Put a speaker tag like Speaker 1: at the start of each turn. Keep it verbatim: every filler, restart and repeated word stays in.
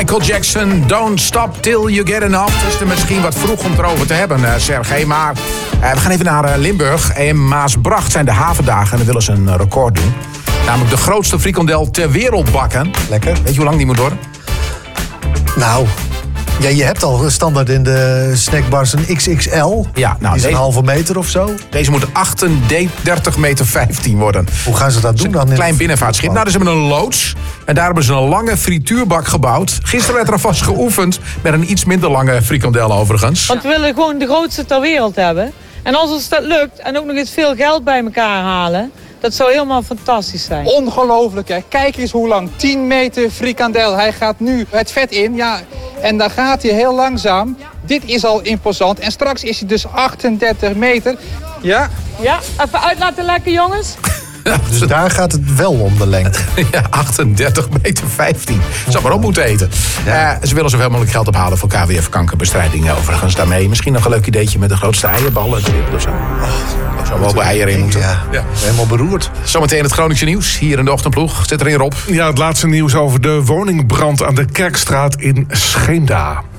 Speaker 1: Michael Jackson, Don't Stop Till You Get Enough. Het is er misschien wat vroeg om het erover te hebben, uh, Sergej. Maar uh, we gaan even naar uh, Limburg. In Maasbracht zijn de havendagen en dan willen ze een uh, record doen. Namelijk de grootste frikandel ter wereld bakken. Lekker. Weet je hoe lang die moet worden?
Speaker 2: Nou... Ja, je hebt al standaard in de snackbars een X X L.
Speaker 1: Ja, nou,
Speaker 2: is
Speaker 1: deze,
Speaker 2: een halve meter of zo.
Speaker 1: Deze moet achtendertig meter vijftien worden.
Speaker 2: Hoe gaan ze dat doen dan?
Speaker 1: Een klein binnenvaartschip. Nou, dus hebben een loods. En daar hebben ze een lange frituurbak gebouwd. Gisteren werd er alvast geoefend met een iets minder lange frikandel overigens.
Speaker 3: Want we willen gewoon de grootste ter wereld hebben. En als ons dat lukt en ook nog eens veel geld bij elkaar halen... dat zou helemaal fantastisch zijn.
Speaker 4: Ongelooflijk, hè. Kijk eens hoe lang. tien meter frikandel. Hij gaat nu het vet in. Ja, en dan gaat hij heel langzaam. Dit is al imposant. En straks is hij dus achtendertig meter. Ja.
Speaker 3: Ja, even uit laten lekken, jongens.
Speaker 2: Ja, dus daar gaat het wel om de lengte.
Speaker 1: Ja, achtendertig meter vijftien. Zou maar op moeten eten. Ja. Uh, ze willen zoveel mogelijk geld ophalen voor K W F-kankerbestrijding overigens. Daarmee misschien nog een leuk ideetje met de grootste eierballen. Of zo. Oh, er zou wel bij eieren in moeten.
Speaker 2: Ja, ja. Helemaal beroerd.
Speaker 1: Zometeen het Groningse nieuws. Hier in de Ochtendploeg. Zit erin, Rob.
Speaker 5: Ja, het laatste nieuws over de woningbrand aan de Kerkstraat in Scheemda.